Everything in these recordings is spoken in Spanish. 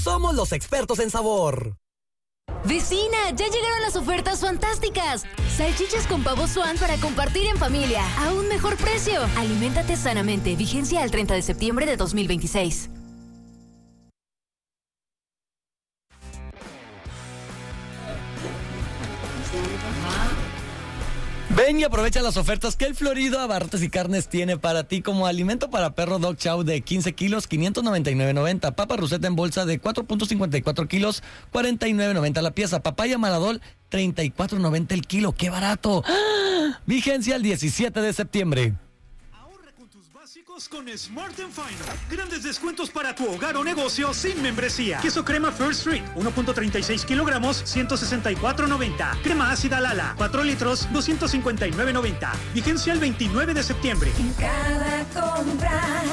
Somos los expertos en sabor. ¡Vecina! ¡Ya llegaron las ofertas fantásticas! Salchichas con pavo Swan para compartir en familia. A un mejor precio. Aliméntate sanamente. Vigencia al 30 de septiembre de 2026. Ven y aprovecha las ofertas que el Florido Abarrotes y Carnes tiene para ti, como alimento para perro Dog Chow de 15 kilos, 599.90. Papa Ruseta en bolsa de 4.54 kilos, 49.90 la pieza. Papaya Maradol, 34.90 el kilo. ¡Qué barato! ¡Ah! Vigencia el 17 de septiembre. Con Smart & Final. Grandes descuentos para tu hogar o negocio sin membresía. Queso crema First Street, 1.36 kilogramos, 164.90. Crema ácida Lala, 4 litros, 259.90. Vigencia el 29 de septiembre. En cada compra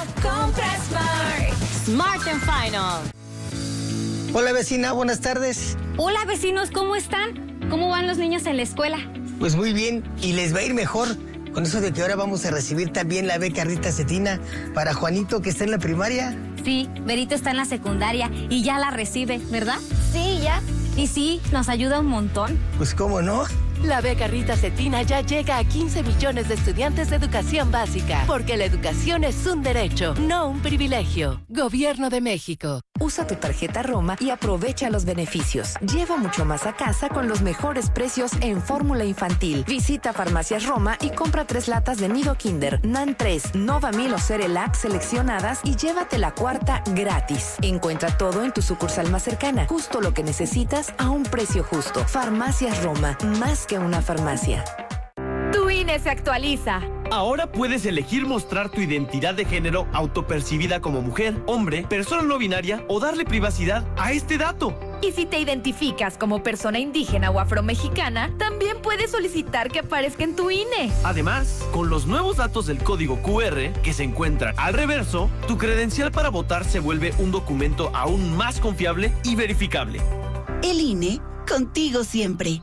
Smart. Smart & Final. Hola vecina, buenas tardes. Hola vecinos, ¿cómo están? ¿Cómo van los niños en la escuela? Pues muy bien, y les va a ir mejor. Con eso de que ahora vamos a recibir también la beca Rita Cetina para Juanito, que está en la primaria. Sí, Berito está en la secundaria y ya la recibe, ¿verdad? Sí, ya. Y sí, nos ayuda un montón. Pues cómo no. La beca Rita Cetina ya llega a 15 millones de estudiantes de educación básica, porque la educación es un derecho, no un privilegio. Gobierno de México. Usa tu tarjeta Roma y aprovecha los beneficios. Lleva mucho más a casa con los mejores precios en fórmula infantil. Visita Farmacias Roma y compra 3 latas de Nido Kinder, NAN 3, Nova Mil o Cerelac seleccionadas y llévate la cuarta gratis. Encuentra todo en tu sucursal más cercana, justo lo que necesitas a un precio justo. Farmacias Roma, más que una farmacia. Tu INE se actualiza. Ahora puedes elegir mostrar tu identidad de género autopercibida como mujer, hombre, persona no binaria o darle privacidad a este dato. Y si te identificas como persona indígena o afromexicana, también puedes solicitar que aparezca en tu INE. Además, con los nuevos datos del código QR que se encuentran al reverso, tu credencial para votar se vuelve un documento aún más confiable y verificable. El INE, contigo siempre.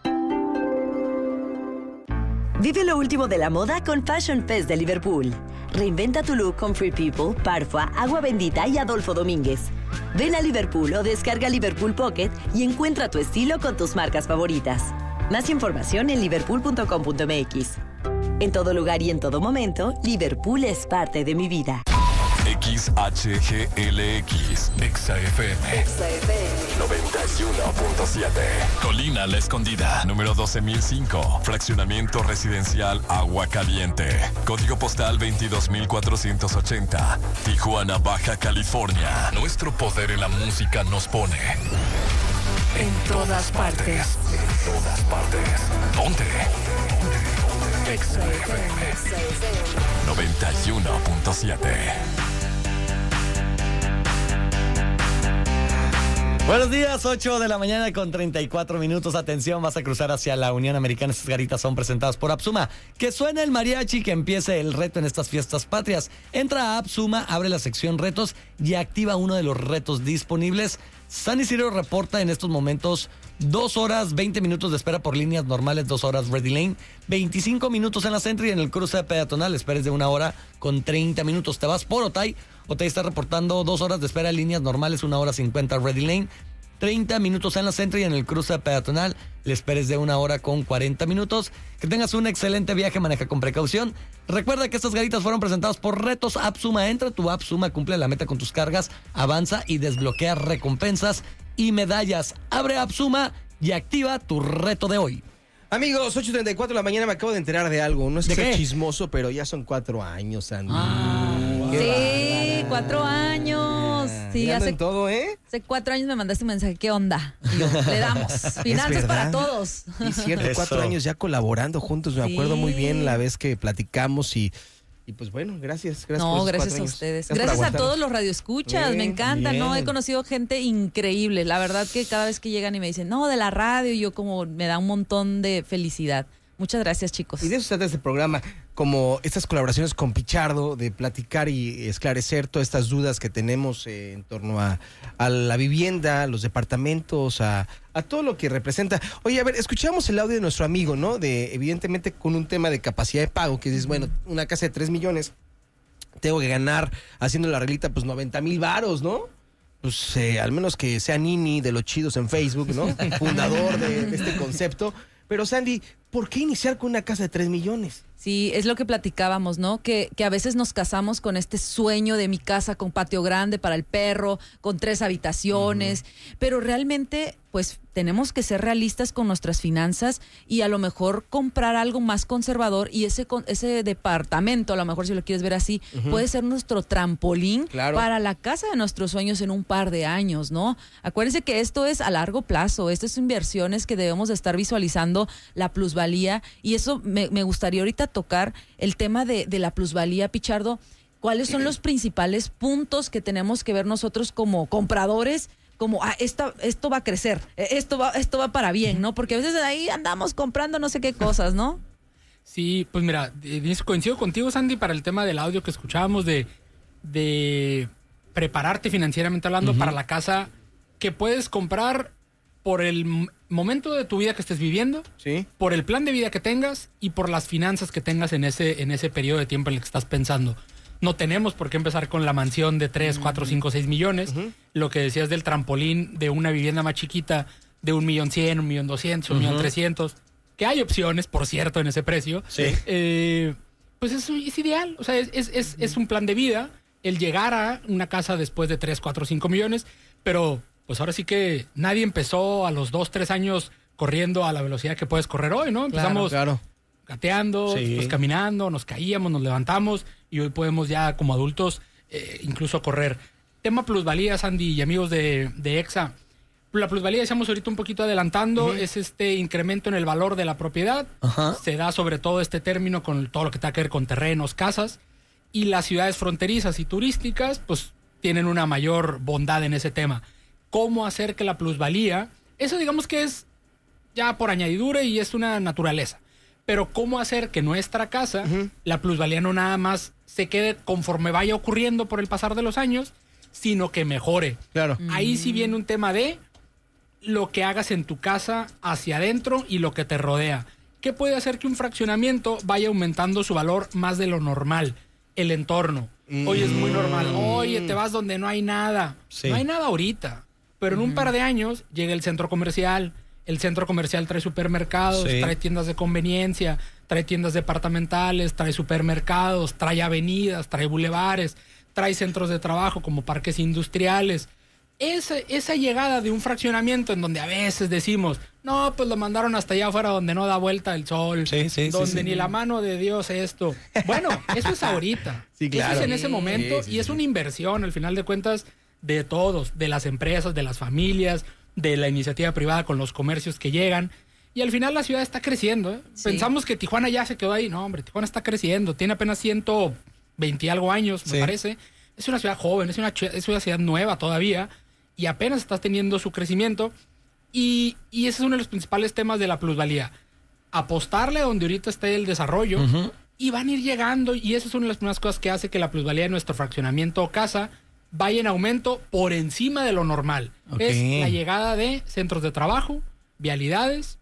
Vive lo último de la moda con Fashion Fest de Liverpool. Reinventa tu look con Free People, Parfua, Agua Bendita y Adolfo Domínguez. Ven a Liverpool o descarga Liverpool Pocket y encuentra tu estilo con tus marcas favoritas. Más información en liverpool.com.mx. En todo lugar y en todo momento, Liverpool es parte de mi vida. XHGLX, XFM 91.7. Colina La Escondida, número 12.005. Fraccionamiento residencial Agua Caliente. Código postal 22.480. Tijuana, Baja California. Nuestro poder en la música nos pone en todas partes. En todas partes. Ponte. XFM 91.7. Buenos días, 8 de la mañana con 34 minutos. Atención, vas a cruzar hacia la Unión Americana. Estas garitas son presentadas por Apsuma. Que suene el mariachi, que empiece el reto en estas fiestas patrias. Entra a Apsuma, abre la sección retos y activa uno de los retos disponibles. San Isidro reporta en estos momentos 2 horas, 20 minutos de espera por líneas normales, 2 horas Ready Lane, 25 minutos en la Sentry y en el cruce peatonal esperes de 1 hora con 30 minutos. Te vas por Otay está reportando 2 horas de espera en líneas normales, 1 hora 50 Ready Lane, 30 minutos en la Sentry y en el cruce peatonal le esperes de 1 hora con 40 minutos. Que tengas un excelente viaje, maneja con precaución. Recuerda que estas garitas fueron presentadas por Retos Apsuma. Entra a tu Apsuma, cumple la meta con tus cargas, avanza y desbloquea recompensas y medallas. Abre Apsuma y activa tu reto de hoy. Amigos, 8:34 de la mañana, me acabo de enterar de algo. No es que sea chismoso, pero ya son 4 años, Andy. Sí, 4 años. Sí, hace todo, ¿eh? Hace 4 años me mandaste un mensaje, ¿qué onda? Y yo, le damos. Finanzas para todos. Y cierto, 4 años ya colaborando juntos. Me acuerdo muy bien la vez que platicamos y pues bueno, gracias. No, gracias a ustedes. Gracias a todos los radioescuchas, me encanta, bien. ¿No? He conocido gente increíble. La verdad que cada vez que llegan y me dicen, no, de la radio, yo como me da un montón de felicidad. Muchas gracias, chicos. Y de eso se trata este programa, como estas colaboraciones con Pichardo, de platicar y esclarecer todas estas dudas que tenemos en torno a la vivienda, a los departamentos, a todo lo que representa. Oye, a ver, escuchamos el audio de nuestro amigo, ¿no? De evidentemente con un tema de capacidad de pago, que dices, bueno, una casa de 3 millones, tengo que ganar, haciendo la reglita, pues 90,000 varos, ¿no? pues al menos que sea Nini de los chidos en Facebook, ¿no? Fundador de este concepto. Pero Sandy, ¿por qué iniciar con una casa de 3 millones? Sí, es lo que platicábamos, ¿no? Que a veces nos casamos con este sueño de mi casa con patio grande para el perro, con 3 habitaciones, pero realmente, pues, tenemos que ser realistas con nuestras finanzas y a lo mejor comprar algo más conservador y ese departamento, a lo mejor si lo quieres ver así, puede ser nuestro trampolín para la casa de nuestros sueños en un par de años, ¿no? Acuérdense que esto es a largo plazo, esto es inversiones que debemos de estar visualizando la plusvalía y eso me gustaría ahorita tocar el tema de la plusvalía, Pichardo. ¿Cuáles son los principales puntos que tenemos que ver nosotros como compradores? Como, esto va a crecer, esto va para bien, ¿no? Porque a veces ahí andamos comprando no sé qué cosas, ¿no? Sí, pues mira, coincido contigo, Sandy, para el tema del audio que escuchábamos de prepararte financieramente hablando para la casa que puedes comprar por el momento de tu vida que estés viviendo, por el plan de vida que tengas y por las finanzas que tengas en ese periodo de tiempo en el que estás pensando. No tenemos por qué empezar con la mansión de 3, 4, 5, 6 millones. Lo que decías del trampolín de una vivienda más chiquita de 1,100,000, 1,200,000, 1,300,000, que hay opciones, por cierto, en ese precio. Pues es ideal. O sea, es un plan de vida el llegar a una casa después de 3, 4, 5 millones, pero pues ahora sí que nadie empezó a los 2, 3 años corriendo a la velocidad que puedes correr hoy, ¿no? Empezamos gateando, pues caminando, nos caíamos, nos levantamos y hoy podemos ya como adultos incluso correr. Tema plusvalía, Sandy y amigos de EXA. La plusvalía, decíamos ahorita un poquito adelantando, es este incremento en el valor de la propiedad. Se da sobre todo este término con todo lo que tenga que ver con terrenos, casas, y las ciudades fronterizas y turísticas pues tienen una mayor bondad en ese tema. ¿Cómo hacer que la plusvalía, eso digamos que es ya por añadidura y es una naturaleza, pero cómo hacer que nuestra casa, la plusvalía no nada más se quede conforme vaya ocurriendo por el pasar de los años, sino que mejore? Ahí sí viene un tema de lo que hagas en tu casa hacia adentro y lo que te rodea. ¿Qué puede hacer que un fraccionamiento vaya aumentando su valor más de lo normal? El entorno. Hoy es muy normal. Oye, te vas donde no hay nada. No hay nada ahorita. Pero en un par de años llega el centro comercial. El centro comercial trae supermercados, trae tiendas de conveniencia, trae tiendas departamentales, trae supermercados, trae avenidas, trae bulevares, trae centros de trabajo como parques industriales. Esa llegada de un fraccionamiento en donde a veces decimos, no, pues lo mandaron hasta allá afuera donde no da vuelta el sol, donde ni la mano de Dios esto. Bueno, eso es ahorita. Eso es en ese momento y es una inversión, al final de cuentas, de todos, de las empresas, de las familias, de la iniciativa privada con los comercios que llegan. Y al final la ciudad está creciendo. Pensamos que Tijuana ya se quedó ahí. No, hombre, Tijuana está creciendo. Tiene apenas 120 y algo años, me parece. Es una ciudad joven, es una ciudad nueva todavía. Y apenas está teniendo su crecimiento. Y ese es uno de los principales temas de la plusvalía. Apostarle donde ahorita esté el desarrollo. Y van a ir llegando. Y esa es una de las primeras cosas que hace que la plusvalía de nuestro fraccionamiento o casa vaya en aumento por encima de lo normal. Es la llegada de centros de trabajo, vialidades,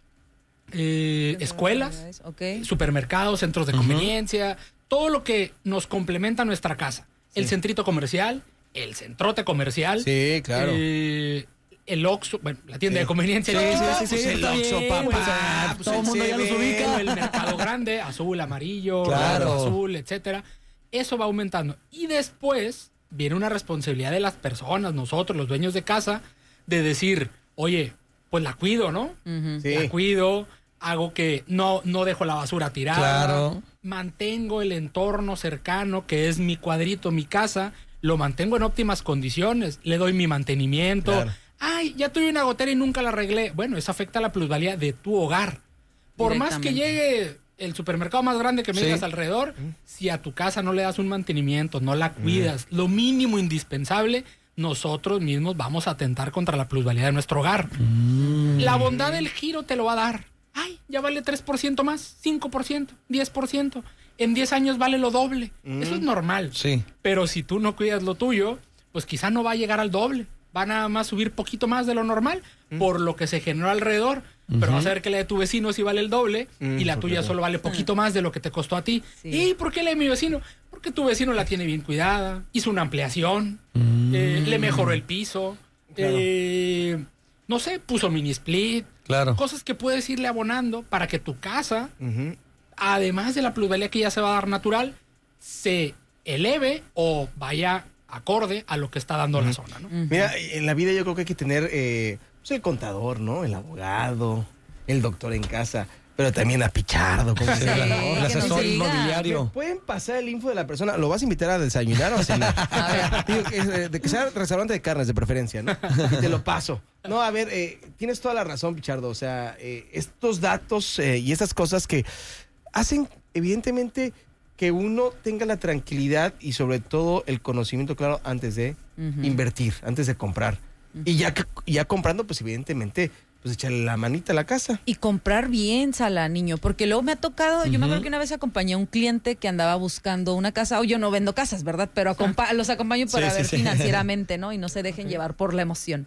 escuelas, supermercados, centros de conveniencia, todo lo que nos complementa nuestra casa. El centrito comercial, el centrote comercial. Sí, claro. El Oxxo, bueno, la tienda de conveniencia. El Oxxo, papá. Todo el mundo ya los ubica. El mercado grande, azul, amarillo, azul, etcétera. Eso va aumentando. Y después viene una responsabilidad de las personas, nosotros, los dueños de casa, de decir, oye, pues la cuido, ¿no? La cuido, hago que no dejo la basura tirada, mantengo el entorno cercano, que es mi cuadrito, mi casa, lo mantengo en óptimas condiciones, le doy mi mantenimiento. Ay, ya tuve una gotera y nunca la arreglé. Bueno, eso afecta a la plusvalía de tu hogar. Por más que llegue el supermercado más grande que me digas alrededor, si a tu casa no le das un mantenimiento, no la cuidas, lo mínimo indispensable, nosotros mismos vamos a atentar contra la plusvalía de nuestro hogar. La bondad del giro te lo va a dar. Ay, ya vale 3% más, 5%, 10%. En 10 años vale lo doble. Eso es normal. Pero si tú no cuidas lo tuyo, pues quizá no va a llegar al doble. Va nada más subir poquito más de lo normal por lo que se generó alrededor. pero vas a ver que la de tu vecino sí vale el doble y la tuya solo vale poquito más de lo que te costó a ti. ¿Y por qué la de mi vecino? Porque tu vecino la tiene bien cuidada, hizo una ampliación, le mejoró el piso, no sé, puso mini split, cosas que puedes irle abonando para que tu casa, además de la plusvalía que ya se va a dar natural, se eleve o vaya acorde a lo que está dando la zona, ¿no? Mira, en la vida yo creo que hay que tener pues el contador, ¿no? El abogado, el doctor en casa, pero también a Pichardo, como se llama, ¿no? El asesor inmobiliario. ¿Me pueden pasar el info de la persona? ¿Lo vas a invitar a desayunar o a cenar? De que sea restaurante de carnes, de preferencia, ¿no? Y te lo paso. No, a ver, tienes toda la razón, Pichardo. O sea, estos datos y estas cosas que hacen, evidentemente, que uno tenga la tranquilidad y sobre todo el conocimiento claro antes de invertir, antes de comprar. Y ya comprando, pues evidentemente, pues echarle la manita a la casa. Y comprar bien, Sala, niño, porque luego me ha tocado, yo me acuerdo que una vez acompañé a un cliente que andaba buscando una casa, o yo no vendo casas, ¿verdad? Pero los acompaño para ver financieramente, ¿no? Y no se dejen llevar por la emoción.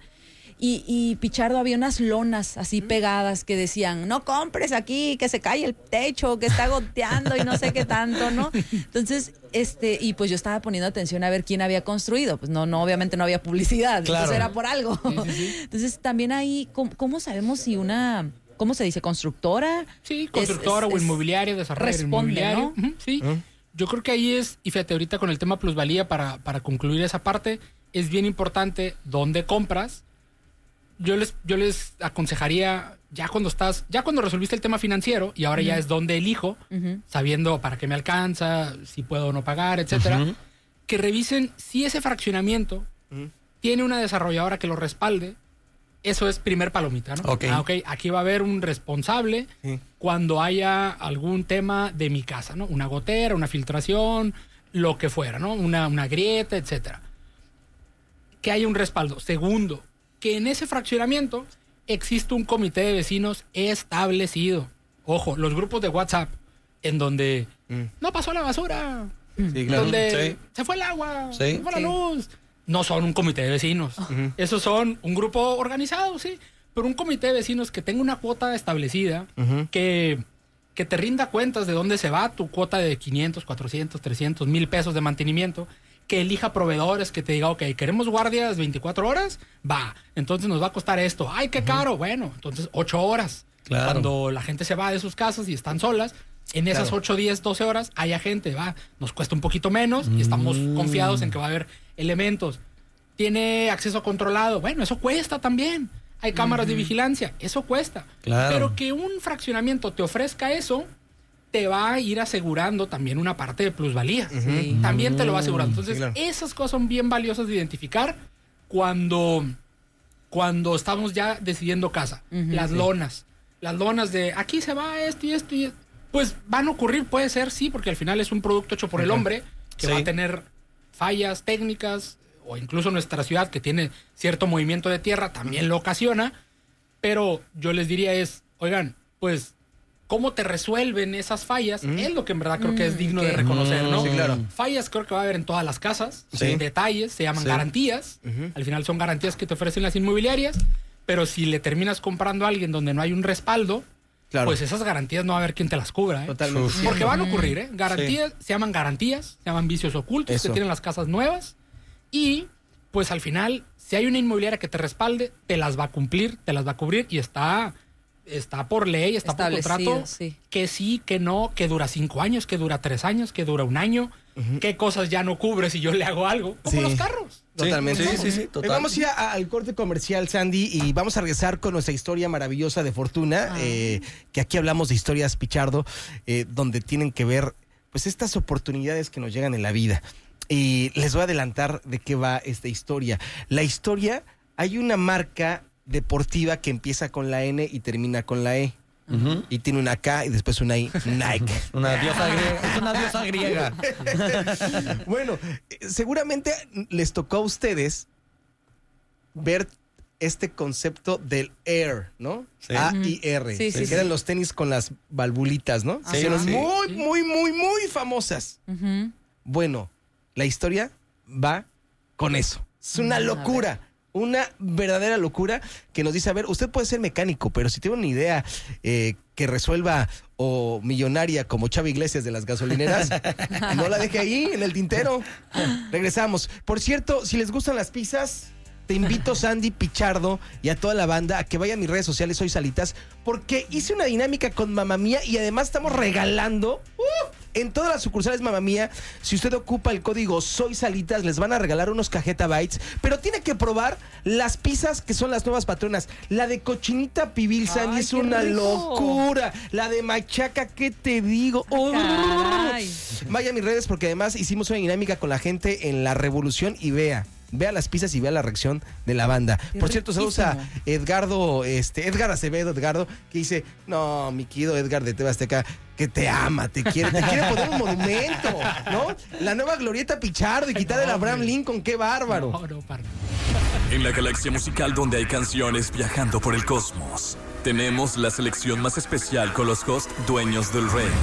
Y Pichardo, había unas lonas así pegadas que decían, no compres aquí, que se cae el techo, que está goteando y no sé qué tanto, ¿no? Entonces, y pues yo estaba poniendo atención a ver quién había construido. Pues no, obviamente no había publicidad, entonces era por algo. Entonces, también ahí, ¿cómo sabemos si una, ¿cómo se dice? ¿Constructora? Sí, constructora o inmobiliaria, desarrollador inmobiliario. ¿no? Sí, yo creo que ahí es, y fíjate, ahorita con el tema plusvalía, para concluir esa parte, es bien importante dónde compras. Yo les aconsejaría, ya cuando resolviste el tema financiero y ahora ya es donde elijo, sabiendo para qué me alcanza, si puedo o no pagar, etcétera, que revisen si ese fraccionamiento tiene una desarrolladora que lo respalde. Eso es primer palomita, ¿no? Okay, aquí va a haber un responsable cuando haya algún tema de mi casa, ¿no? Una gotera, una filtración, lo que fuera, ¿no? Una grieta, etcétera. Que haya un respaldo. Segundo, que en ese fraccionamiento existe un comité de vecinos establecido. Ojo, los grupos de WhatsApp en donde no pasó la basura, donde se fue el agua, se fue la luz, no son un comité de vecinos. Esos son un grupo organizado, sí, pero un comité de vecinos que tenga una cuota establecida, que te rinda cuentas de dónde se va tu cuota de 500, 400, 300, 1,000 pesos de mantenimiento, que elija proveedores, que te diga, ok, queremos guardias 24 horas, va, entonces nos va a costar esto. Ay, qué caro, bueno, entonces 8 horas. Cuando la gente se va de sus casas y están solas, en esas 8, 10, 12 horas haya gente, va, nos cuesta un poquito menos y estamos confiados en que va a haber elementos. Tiene acceso controlado, bueno, eso cuesta también. Hay cámaras de vigilancia, eso cuesta. Pero que un fraccionamiento te ofrezca eso, te va a ir asegurando también una parte de plusvalía. También te lo va asegurando. Entonces, esas cosas son bien valiosas de identificar cuando estamos ya decidiendo casa. Las lonas de aquí se va esto y esto y esto. Pues van a ocurrir, puede ser, sí, porque al final es un producto hecho por el hombre que va a tener fallas técnicas, o incluso nuestra ciudad que tiene cierto movimiento de tierra también lo ocasiona. Pero yo les diría oigan, pues cómo te resuelven esas fallas es lo que en verdad creo que es digno de reconocer, ¿no? Fallas creo que va a haber en todas las casas, detalles, se llaman garantías, al final son garantías que te ofrecen las inmobiliarias, pero si le terminas comprando a alguien donde no hay un respaldo, pues esas garantías no va a haber quien te las cubra, Totalmente. Porque van a ocurrir, garantías, se llaman vicios ocultos que tienen las casas nuevas, y pues al final, si hay una inmobiliaria que te respalde, te las va a cumplir, te las va a cubrir, y está por ley, está por contrato, que sí, que no, que dura 5 años, que dura 3 años, que dura 1 año, qué cosas ya no cubre si yo le hago algo, como los carros. Totalmente. Total. Vamos a ir al corte comercial, Sandy, y vamos a regresar con nuestra historia maravillosa de fortuna, que aquí hablamos de historias, Pichardo, donde tienen que ver pues estas oportunidades que nos llegan en la vida. Y les voy a adelantar de qué va esta historia. La historia, hay una marca deportiva que empieza con la N y termina con la E. Y tiene una K y después una I, Nike. Es una diosa griega. Bueno, seguramente les tocó a ustedes ver este concepto del Air, ¿no? A-I-R. Que eran los tenis con las valvulitas, ¿no? Eran muy famosas. Bueno, la historia va con eso. Es una locura. Una verdadera locura que nos dice, a ver, usted puede ser mecánico, pero si tiene una idea que resuelva o millonaria como Chava Iglesias de las gasolineras, no la deje ahí en el tintero. Regresamos. Por cierto, si les gustan las pizzas, te invito, Sandy, Pichardo y a toda la banda a que vayan a mis redes sociales, Soy Salitas, porque hice una dinámica con Mamá Mía y además estamos regalando en todas las sucursales Mamá Mía. Si usted ocupa el código Soy Salitas, les van a regalar unos Cajeta Bites, pero tiene que probar las pizzas que son las nuevas patronas. La de cochinita pibil, Sandy, es una rico. Locura. La de machaca, ¿qué te digo? Vaya a mis redes porque además hicimos una dinámica con la gente en La Revolución y vea las pizzas y vea la reacción de la banda. Por cierto, saludos a Edgar Acevedo, que dice, no, mi querido Edgar de TV Azteca, que te ama, te quiere poner un monumento, ¿no? La nueva Glorieta Pichardo y quitar el Abraham Lincoln, qué bárbaro. En la galaxia musical donde hay canciones viajando por el cosmos, tenemos la selección más especial con los hosts dueños del rey.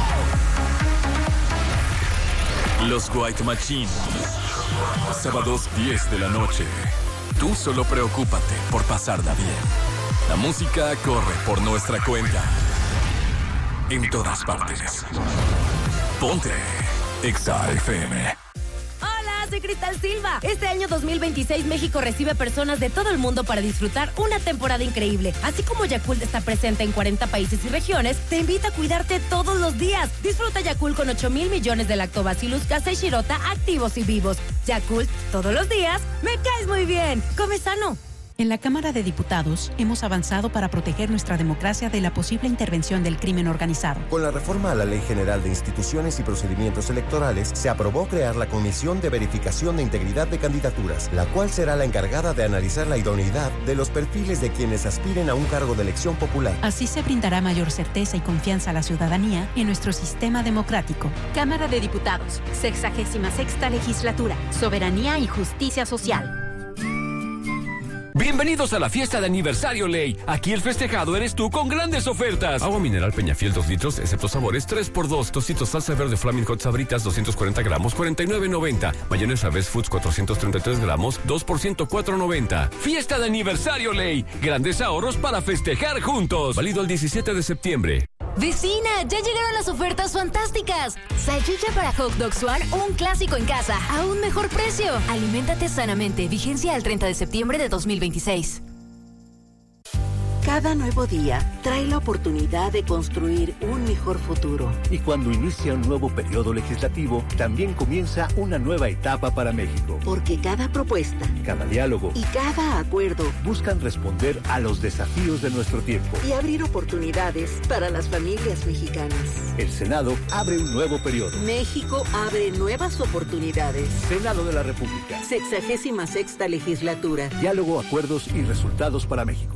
Los White Machine. Sábados 10 de la noche. Tú solo preocúpate por pasarla bien. La música corre por nuestra cuenta. En todas partes. Ponte Exa FM. Soy Cristal Silva. Este año 2026 México recibe personas de todo el mundo para disfrutar una temporada increíble. Así como Yakult está presente en 40 países y regiones, te invita a cuidarte todos los días. Disfruta Yakult con 8,000 millones de Lactobacillus casei shirota activos y vivos. Yakult, todos los días, me caes muy bien. Come sano. En la Cámara de Diputados hemos avanzado para proteger nuestra democracia de la posible intervención del crimen organizado. Con la reforma a la Ley General de Instituciones y Procedimientos Electorales, se aprobó crear la Comisión de Verificación de Integridad de Candidaturas, la cual será la encargada de analizar la idoneidad de los perfiles de quienes aspiren a un cargo de elección popular. Así se brindará mayor certeza y confianza a la ciudadanía en nuestro sistema democrático. Cámara de Diputados, 66ª Legislatura, Soberanía y Justicia Social. Bienvenidos a la fiesta de aniversario Ley. Aquí el festejado eres tú con grandes ofertas. Agua mineral Peñafiel 2 litros, excepto sabores, 3x2. Tocitos salsa verde Flaming Hot Sabritas, 240 gramos, 49.90. Mayonesa Best Foods, 433 gramos, 2 por 104.90. Fiesta de aniversario Ley. Grandes ahorros para festejar juntos. Válido el 17 de septiembre. Vecina, ya llegaron las ofertas fantásticas. Salchicha para Hot Dog Swan, un clásico en casa, a un mejor precio. Aliméntate sanamente. Vigencia al 30 de septiembre de 2026. Cada nuevo día trae la oportunidad de construir un mejor futuro. Y cuando inicia un nuevo periodo legislativo, también comienza una nueva etapa para México. Porque cada propuesta, cada diálogo y cada acuerdo buscan responder a los desafíos de nuestro tiempo y abrir oportunidades para las familias mexicanas. El Senado abre un nuevo periodo. México abre nuevas oportunidades. Senado de la República. 66ª Legislatura. Diálogo, acuerdos y resultados para México.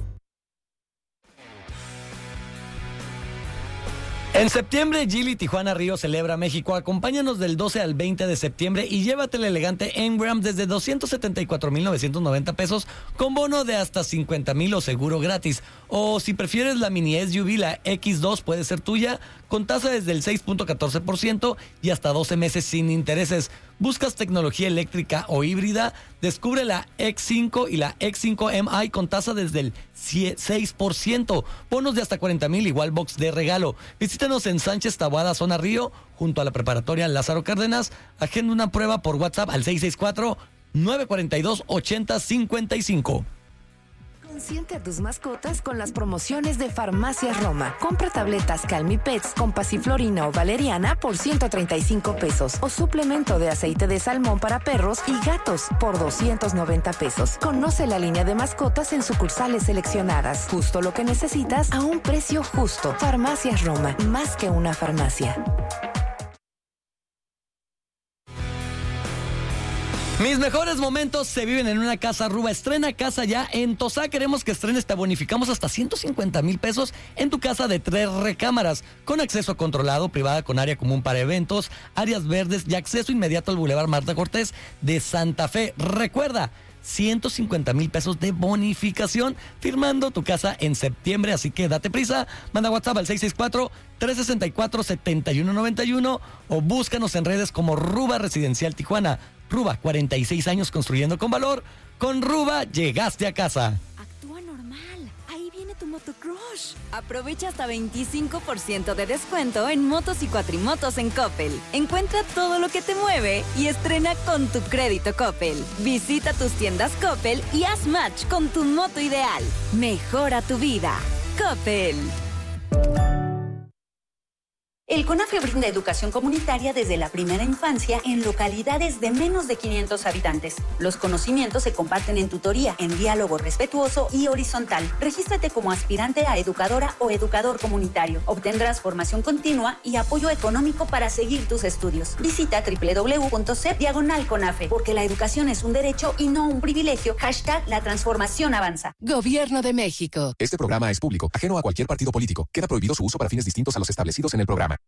En septiembre, Gili Tijuana Río celebra México. Acompáñanos del 12 al 20 de septiembre y llévate el elegante Engram desde 274,990 pesos con bono de hasta 50,000 o seguro gratis. O si prefieres la mini SUV, la X2 puede ser tuya con tasa desde el 6.14% y hasta 12 meses sin intereses. ¿Buscas tecnología eléctrica o híbrida? Descubre la X5 y la X5MI con tasa desde el 6%. Bonos de hasta 40,000, igual box de regalo. Visítanos en Sánchez Taboada, zona Río, junto a la preparatoria Lázaro Cárdenas. Agenda una prueba por WhatsApp al 664-942-8055. Consiente a tus mascotas con las promociones de Farmacias Roma. Compra tabletas Calmi Pets con pasiflorina o valeriana por 135 pesos o suplemento de aceite de salmón para perros y gatos por 290 pesos. Conoce la línea de mascotas en sucursales seleccionadas. Justo lo que necesitas a un precio justo. Farmacias Roma, más que una farmacia. Mis mejores momentos se viven en una casa Ruba. Estrena casa ya en Tosá. Queremos que estrenes. Te bonificamos hasta 150,000 pesos en tu casa de 3 recámaras, con acceso controlado, privada con área común para eventos, áreas verdes y acceso inmediato al Boulevard Marta Cortés de Santa Fe. Recuerda, 150,000 pesos de bonificación firmando tu casa en septiembre, así que date prisa. Manda WhatsApp al 664-364-7191 o búscanos en redes como Ruba Residencial Tijuana. Ruba, 46 años construyendo con valor. Con Ruba llegaste a casa. Actúa normal. Ahí viene tu motocrush. Aprovecha hasta 25% de descuento en motos y cuatrimotos en Coppel. Encuentra todo lo que te mueve y estrena con tu crédito Coppel. Visita tus tiendas Coppel y haz match con tu moto ideal. Mejora tu vida. Coppel. El CONAFE brinda educación comunitaria desde la primera infancia en localidades de menos de 500 habitantes. Los conocimientos se comparten en tutoría, en diálogo respetuoso y horizontal. Regístrate como aspirante a educadora o educador comunitario. Obtendrás formación continua y apoyo económico para seguir tus estudios. Visita www.cep/CONAFE, porque la educación es un derecho y no un privilegio. #La transformación avanza. Gobierno de México. Este programa es público, ajeno a cualquier partido político. Queda prohibido su uso para fines distintos a los establecidos en el programa.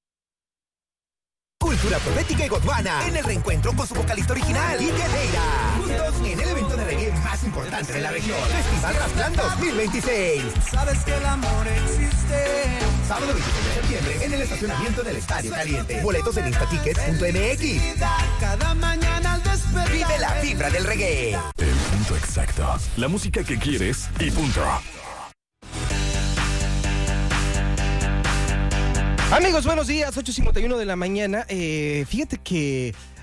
Cultura profética y Gondwana en el reencuentro con su vocalista original, Ike Neira. Juntos en el evento de reggae más importante de la región, Festival Rasplan 2026. Sabes que el amor existe. Sábado 26 de septiembre en el estacionamiento del Estadio Caliente. Boletos en instatickets.mx. Cada mañana al despertar. Vive la fibra del reggae. El punto exacto. La música que quieres y punto. Amigos, buenos días, 8:51 de la mañana. Fíjate que